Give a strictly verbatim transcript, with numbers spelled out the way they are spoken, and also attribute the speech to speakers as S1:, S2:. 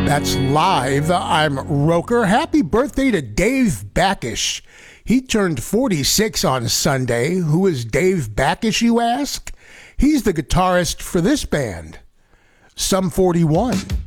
S1: That's live. I'm Roker. Happy birthday to Dave Backish. He turned forty-six on Sunday. Who is Dave Backish, you ask? He's the guitarist for this band, Sum forty-one.